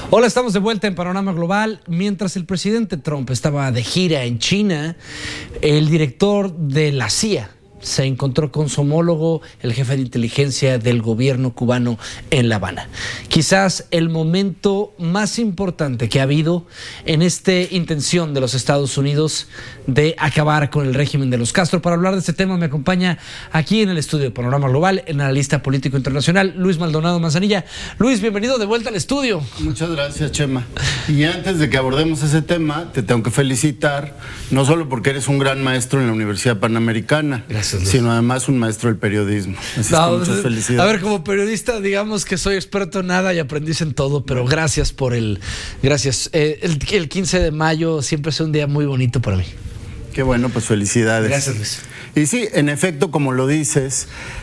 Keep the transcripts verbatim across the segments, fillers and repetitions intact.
Hola, estamos de vuelta en Panorama Global. Mientras el presidente Trump estaba de gira en China, el director de la C I A se encontró con su homólogo, el jefe de inteligencia del gobierno cubano en La Habana. Quizás el momento más importante que ha habido en esta intención de los Estados Unidos de acabar con el régimen de los Castro. Para hablar de este tema me acompaña aquí en el estudio de Panorama Global el analista político internacional Luis Maldonado Manzanilla. Luis, bienvenido de vuelta al estudio. Muchas gracias, Chema. Y antes de que abordemos ese tema, te tengo que felicitar, no solo porque eres un gran maestro en la Universidad Panamericana, gracias, sino además un maestro del periodismo. Así no, es que muchas felicidades. A ver, como periodista, digamos que soy experto en nada y aprendiz en todo, pero gracias por el... Gracias. Eh, el, el quince de mayo siempre es un día muy bonito para mí. Qué bueno, pues felicidades. Gracias, Luis. Y sí, en efecto, como lo dices,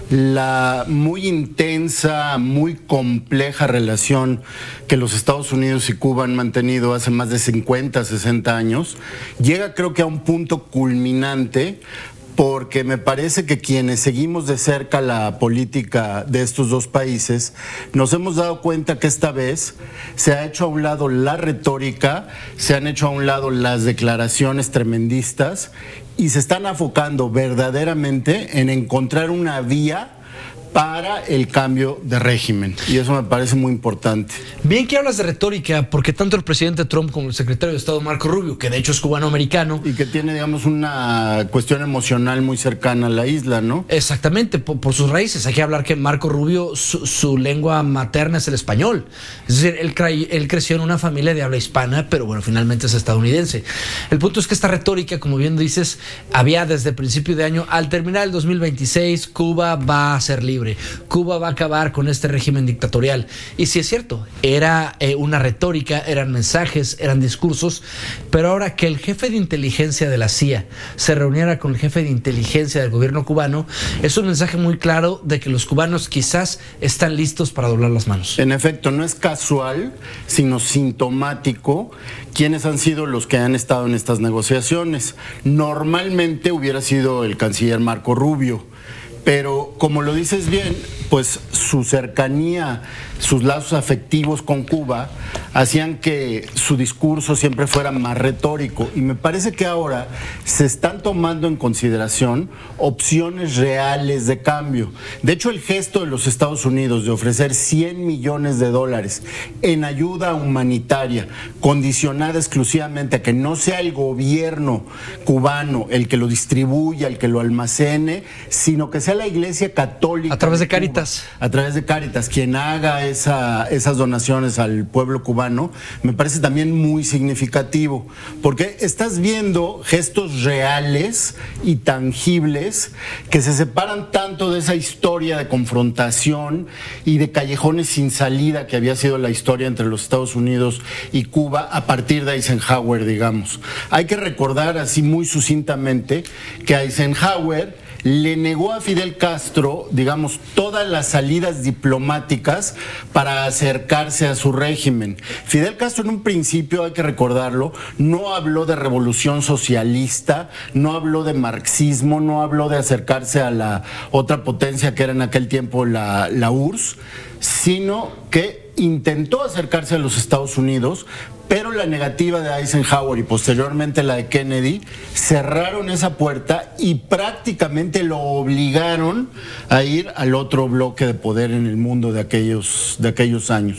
la muy intensa, muy compleja relación que los Estados Unidos y Cuba han mantenido hace más de cincuenta, sesenta años, llega creo que a un punto culminante, porque me parece que quienes seguimos de cerca la política de estos dos países nos hemos dado cuenta que esta vez se ha hecho a un lado la retórica, se han hecho a un lado las declaraciones tremendistas y se están enfocando verdaderamente en encontrar una vía para el cambio de régimen, y eso me parece muy importante. Bien que hablas de retórica, porque tanto el presidente Trump como el secretario de Estado Marco Rubio, que de hecho es cubano-americano, y que tiene, digamos, una cuestión emocional muy cercana a la isla, ¿no? Exactamente, por, por sus raíces. Hay que hablar que Marco Rubio, su, su lengua materna es el español. Es decir, él, cre él creció en una familia de habla hispana, pero bueno, finalmente es estadounidense. El punto es que esta retórica, como bien dices, había desde principio de año. Al terminar el dos mil veintiséis, Cuba va a ser libre. Cuba va a acabar con este régimen dictatorial. Y sí es cierto, era eh, una retórica, eran mensajes, eran discursos, pero ahora que el jefe de inteligencia de la C I A se reuniera con el jefe de inteligencia del gobierno cubano, es un mensaje muy claro de que los cubanos quizás están listos para doblar las manos. En efecto, no es casual, sino sintomático quiénes han sido los que han estado en estas negociaciones. Normalmente hubiera sido el canciller Marco Rubio, pero como lo dices bien, pues su cercanía, sus lazos afectivos con Cuba hacían que su discurso siempre fuera más retórico, y me parece que ahora se están tomando en consideración opciones reales de cambio. De hecho, el gesto de los Estados Unidos de ofrecer cien millones de dólares en ayuda humanitaria, condicionada exclusivamente a que no sea el gobierno cubano el que lo distribuya, el que lo almacene, sino que sea la Iglesia Católica a través de, de Cáritas, a través de Cáritas, quien haga esa, esas donaciones al pueblo cubano, me parece también muy significativo, porque estás viendo gestos reales y tangibles que se separan tanto de esa historia de confrontación y de callejones sin salida que había sido la historia entre los Estados Unidos y Cuba a partir de Eisenhower, digamos. Hay que recordar así muy sucintamente que Eisenhower le negó a Fidel Castro, digamos, todas las salidas diplomáticas para acercarse a su régimen. Fidel Castro en un principio, hay que recordarlo, no habló de revolución socialista, no habló de marxismo, no habló de acercarse a la otra potencia que era en aquel tiempo la, la U R S S, sino que intentó acercarse a los Estados Unidos, pero la negativa de Eisenhower y posteriormente la de Kennedy cerraron esa puerta y prácticamente lo obligaron a ir al otro bloque de poder en el mundo de aquellos, de aquellos años.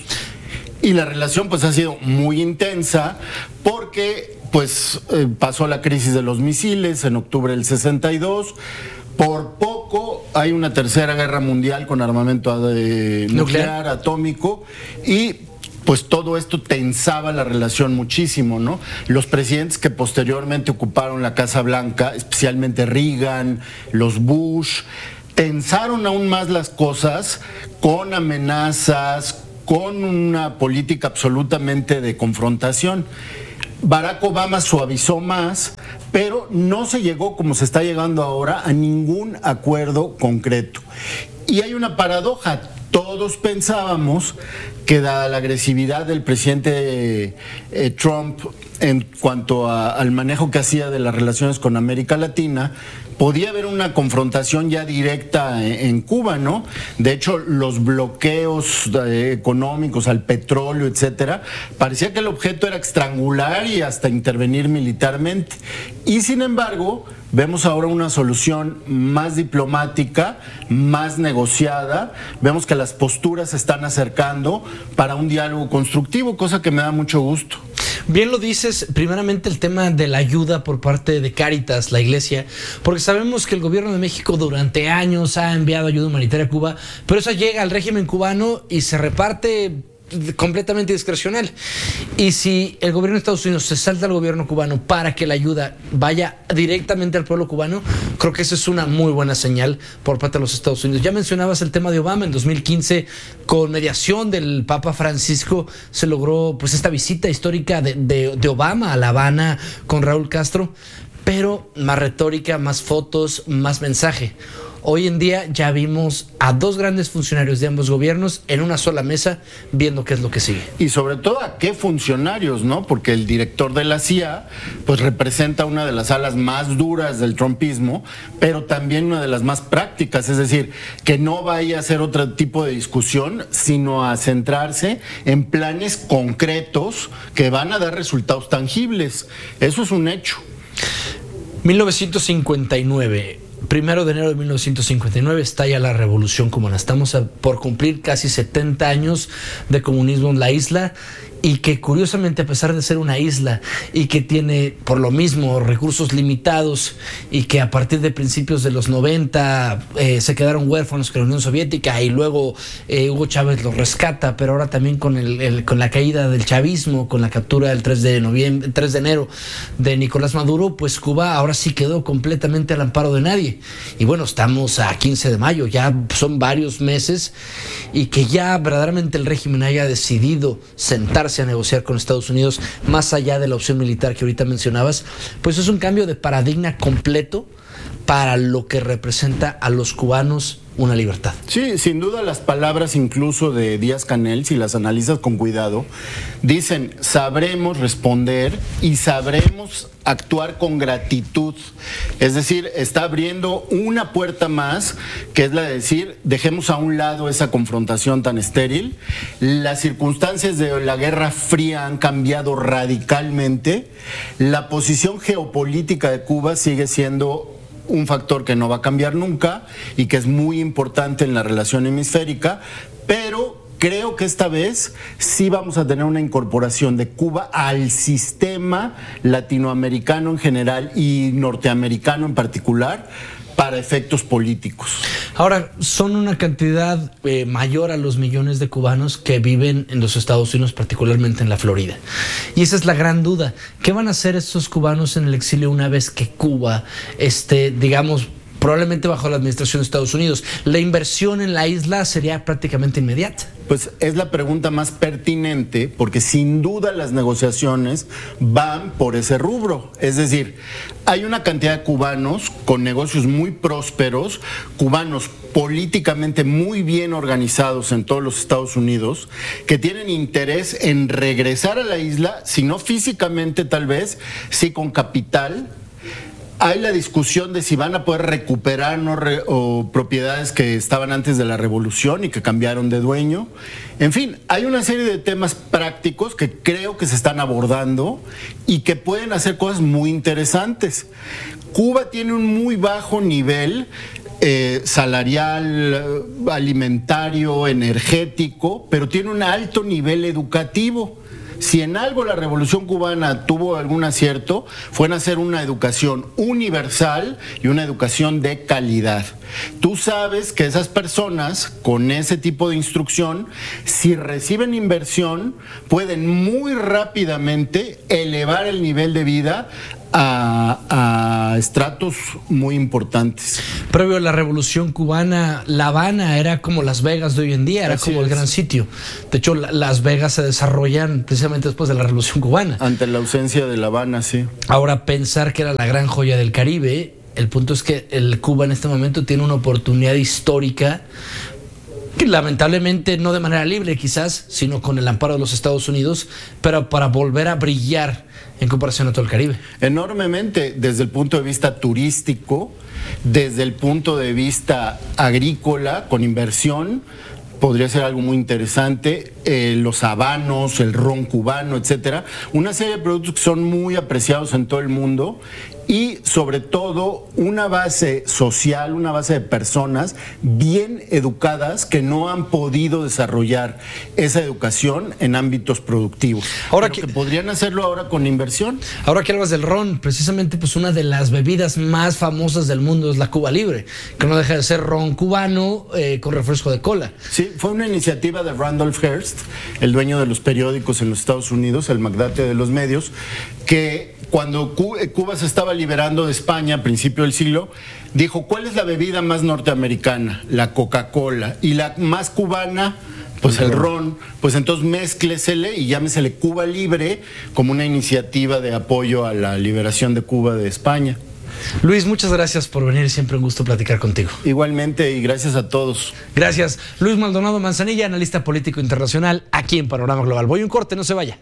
Y la relación pues ha sido muy intensa porque pues eh, pasó la crisis de los misiles en octubre del sesenta y dos. Por poco hay una tercera guerra mundial con armamento de, nuclear, nuclear, atómico, y pues todo esto tensaba la relación muchísimo, ¿no? Los presidentes que posteriormente ocuparon la Casa Blanca, especialmente Reagan, los Bush, tensaron aún más las cosas con amenazas, con una política absolutamente de confrontación. Barack Obama suavizó más, pero no se llegó, como se está llegando ahora, a ningún acuerdo concreto. Y hay una paradoja. Todos pensábamos que, dada la agresividad del presidente eh, Trump en cuanto a, al manejo que hacía de las relaciones con América Latina, podía haber una confrontación ya directa en, en Cuba, ¿no? De hecho, los bloqueos eh, económicos al petróleo, etcétera, parecía que el objeto era estrangular y hasta intervenir militarmente. Y sin embargo, vemos ahora una solución más diplomática, más negociada. Vemos que las posturas se están acercando para un diálogo constructivo, cosa que me da mucho gusto. Bien lo dices, primeramente el tema de la ayuda por parte de Cáritas, la iglesia, porque sabemos que el gobierno de México durante años ha enviado ayuda humanitaria a Cuba, pero esa llega al régimen cubano y se reparte completamente discrecional. Y si el gobierno de Estados Unidos se salta al gobierno cubano para que la ayuda vaya directamente al pueblo cubano, creo que esa es una muy buena señal por parte de los Estados Unidos. Ya mencionabas el tema de Obama. En dos mil quince, con mediación del Papa Francisco, se logró pues esta visita histórica de, de, de Obama a La Habana con Raúl Castro, pero más retórica, más fotos, más mensaje. Hoy en día ya vimos a dos grandes funcionarios de ambos gobiernos en una sola mesa viendo qué es lo que sigue. Y sobre todo a qué funcionarios, ¿no? Porque el director de la C I A pues representa una de las alas más duras del trumpismo, pero también una de las más prácticas, es decir, que no vaya a ser otro tipo de discusión, sino a centrarse en planes concretos que van a dar resultados tangibles. Eso es un hecho. mil novecientos cincuenta y nueve. Primero de enero de mil novecientos cincuenta y nueve estalla la Revolución Cubana. Estamos a, por cumplir casi setenta años de comunismo en la isla, y que curiosamente, a pesar de ser una isla y que tiene por lo mismo recursos limitados, y que a partir de principios de los noventa eh, se quedaron huérfanos con la Unión Soviética, y luego eh, Hugo Chávez los rescata, pero ahora también con, el, el, con la caída del chavismo, con la captura del tres de noviembre, tres de enero de Nicolás Maduro, pues Cuba ahora sí quedó completamente al amparo de nadie. Y bueno, estamos a quince de mayo, ya son varios meses, y que ya verdaderamente el régimen haya decidido sentarse a negociar con Estados Unidos más allá de la opción militar que ahorita mencionabas, pues es un cambio de paradigma completo para lo que representa a los cubanos una libertad. Sí, sin duda las palabras incluso de Díaz-Canel, si las analizas con cuidado, dicen: sabremos responder y sabremos actuar con gratitud. Es decir, está abriendo una puerta más, que es la de decir, dejemos a un lado esa confrontación tan estéril. Las circunstancias de la Guerra Fría han cambiado radicalmente. La posición geopolítica de Cuba sigue siendo un factor que no va a cambiar nunca y que es muy importante en la relación hemisférica, pero creo que esta vez sí vamos a tener una incorporación de Cuba al sistema latinoamericano en general y norteamericano en particular, para efectos políticos. Ahora, son una cantidad eh, mayor a los millones de cubanos que viven en los Estados Unidos, particularmente en la Florida. Y esa es la gran duda. ¿Qué van a hacer estos cubanos en el exilio una vez que Cuba esté, digamos, probablemente bajo la administración de Estados Unidos? La inversión en la isla sería prácticamente inmediata. Pues es la pregunta más pertinente, porque sin duda las negociaciones van por ese rubro. Es decir, hay una cantidad de cubanos con negocios muy prósperos, cubanos políticamente muy bien organizados en todos los Estados Unidos, que tienen interés en regresar a la isla, si no físicamente tal vez, sí con capital. Hay la discusión de si van a poder recuperar ¿no? Re, o propiedades que estaban antes de la revolución y que cambiaron de dueño. En fin, hay una serie de temas prácticos que creo que se están abordando y que pueden hacer cosas muy interesantes. Cuba tiene un muy bajo nivel eh, salarial, alimentario, energético, pero tiene un alto nivel educativo. Si en algo la Revolución Cubana tuvo algún acierto, fue en hacer una educación universal y una educación de calidad. Tú sabes que esas personas con ese tipo de instrucción, si reciben inversión, pueden muy rápidamente elevar el nivel de vida a, a estratos muy importantes. Previo a la Revolución Cubana, La Habana era como Las Vegas de hoy en día, era Así como es. el gran sitio. De hecho, la, Las Vegas se desarrollan precisamente después de la Revolución Cubana. Ante la ausencia de La Habana, sí. Ahora, pensar que era la gran joya del Caribe, el punto es que el Cuba en este momento tiene una oportunidad histórica que lamentablemente no de manera libre quizás, sino con el amparo de los Estados Unidos, pero para volver a brillar en comparación a todo el Caribe. Enormemente, desde el punto de vista turístico, desde el punto de vista agrícola, con inversión, podría ser algo muy interesante, eh, los habanos, el ron cubano, etcétera, una serie de productos que son muy apreciados en todo el mundo y sobre todo una base social, una base de personas bien educadas que no han podido desarrollar esa educación en ámbitos productivos. Ahora que, que podrían hacerlo ahora con inversión. Ahora que hablas del ron, precisamente pues una de las bebidas más famosas del mundo es la Cuba Libre, que no deja de ser ron cubano eh, con refresco de cola. Sí, fue una iniciativa de Randolph Hearst, el dueño de los periódicos en los Estados Unidos, el magnate de los medios, que cuando Cuba se estaba liberando de España a principio del siglo, dijo, ¿cuál es la bebida más norteamericana? La Coca-Cola. Y la más cubana, pues el ron. Pues entonces mézclesele y llámesele Cuba Libre como una iniciativa de apoyo a la liberación de Cuba de España. Luis, muchas gracias por venir, siempre un gusto platicar contigo. Igualmente, y gracias a todos. Gracias. Luis Maldonado Manzanilla, analista político internacional, aquí en Panorama Global. Voy a un corte, no se vaya.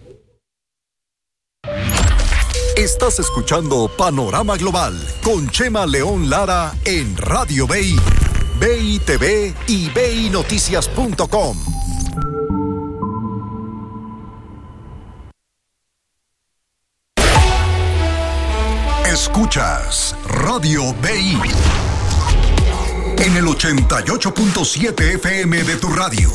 Estás escuchando Panorama Global con Chema León Lara en Radio B I, B I T V y B I Noticias punto com. Escuchas Radio B I en el ochenta y ocho punto siete F M de tu radio.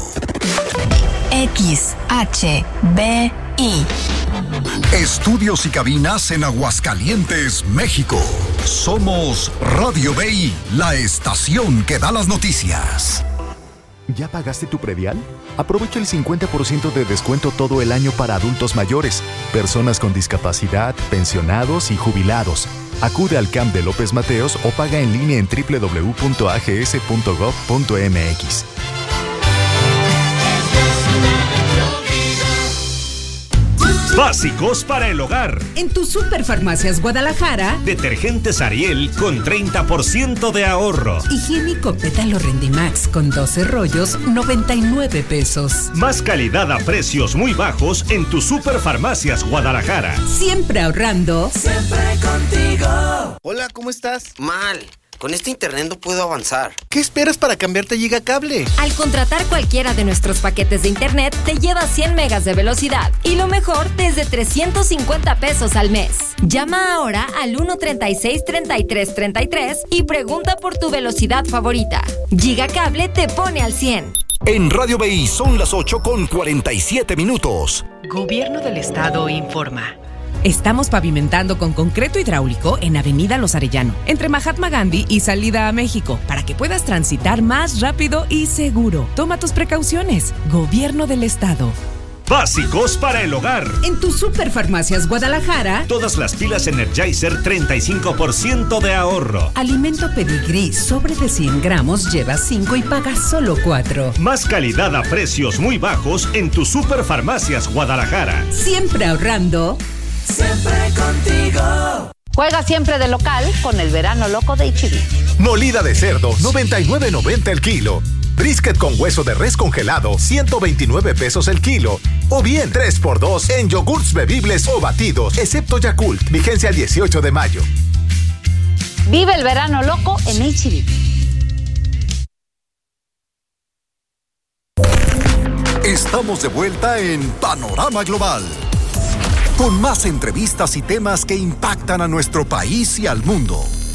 X H B I. Estudios y cabinas en Aguascalientes, México. Somos Radio B I, la estación que da las noticias. ¿Ya pagaste tu predial? Aprovecha el cincuenta por ciento de descuento todo el año para adultos mayores, personas con discapacidad, pensionados y jubilados. Acude al C A M de López Mateos o paga en línea en doble u doble u doble u punto a g s punto gov punto m x. Básicos para el hogar. En tu Superfarmacias Guadalajara, Detergentes Ariel con treinta por ciento de ahorro. Higiénico Pétalo Rendimax con doce rollos, noventa y nueve pesos. Más calidad a precios muy bajos en tu Superfarmacias Guadalajara. Siempre ahorrando. Siempre contigo. Hola, ¿cómo estás? Mal. Con este internet no puedo avanzar. ¿Qué esperas para cambiarte a Gigacable? Al contratar cualquiera de nuestros paquetes de internet, te llevas cien megas de velocidad. Y lo mejor, desde trescientos cincuenta pesos al mes. Llama ahora al uno treinta y seis, treinta y tres treinta y tres y pregunta por tu velocidad favorita. Gigacable te pone al cien. En Radio B I son las ocho con cuarenta y siete minutos. Gobierno del Estado informa. Estamos pavimentando con concreto hidráulico en Avenida Los Arellano, entre Mahatma Gandhi y Salida a México, para que puedas transitar más rápido y seguro. Toma tus precauciones. Gobierno del Estado. Básicos para el hogar. En tu Superfarmacias Guadalajara, todas las pilas Energizer treinta y cinco por ciento de ahorro. Alimento Pedigrí sobre de cien gramos lleva cinco y pagas solo cuatro. Más calidad a precios muy bajos en tu Superfarmacias Guadalajara. Siempre ahorrando. Siempre contigo. Juega siempre de local con el verano loco de H E B. Molida de cerdo, noventa y nueve noventa el kilo. Brisket con hueso de res congelado, ciento veintinueve pesos el kilo. O bien tres por dos en yogurts bebibles o batidos, excepto Yakult. Vigencia el dieciocho de mayo. Vive el verano loco en H E B. Estamos de vuelta en Panorama Global, con más entrevistas y temas que impactan a nuestro país y al mundo.